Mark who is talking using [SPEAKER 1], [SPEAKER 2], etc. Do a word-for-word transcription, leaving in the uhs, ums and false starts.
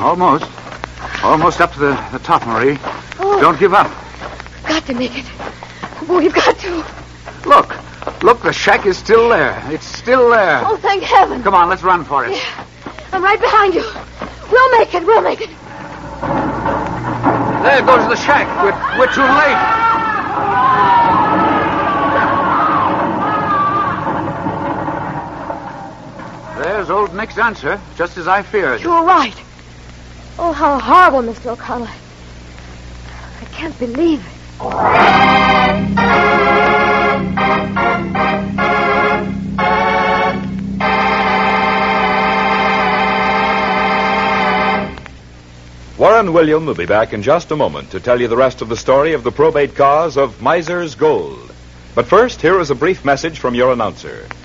[SPEAKER 1] Almost. Almost up to the, the top, Marie.
[SPEAKER 2] Oh.
[SPEAKER 1] Don't give up.
[SPEAKER 2] We've got to make it. We've got to.
[SPEAKER 1] Look. Look, the shack is still there. It's still there.
[SPEAKER 2] Oh, thank heaven.
[SPEAKER 1] Come on, let's run for it.
[SPEAKER 2] Yeah. I'm right behind you. We'll make it. We'll make it.
[SPEAKER 1] There goes the shack. We're, we're too late. There's old Nick's answer, just as I feared.
[SPEAKER 2] You're right. Oh, how horrible, Mister O'Connor. I can't believe it.
[SPEAKER 3] Warren William will be back in just a moment to tell you the rest of the story of the probate cause of Miser's Gold. But first, here is a brief message from your announcer.